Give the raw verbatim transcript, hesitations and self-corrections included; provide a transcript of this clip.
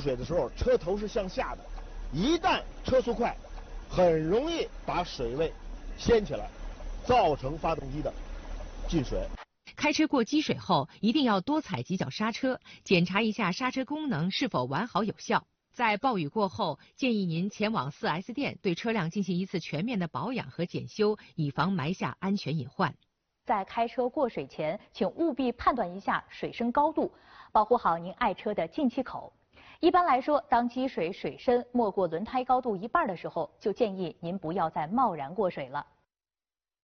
水的时候车头是向下的，一旦车速快，很容易把水位掀起来，造成发动机的进水。 开车过积水后，一定要多踩几脚刹车，检查一下刹车功能是否完好有效。在暴雨过后，建议您前往 四 S 店对车辆进行一次全面的保养和检修，以防埋下安全隐患。 在开车过水前，请务必判断一下水深高度，保护好您爱车的进气口。一般来说，当积水水深没过轮胎高度一半的时候，就建议您不要再贸然过水了。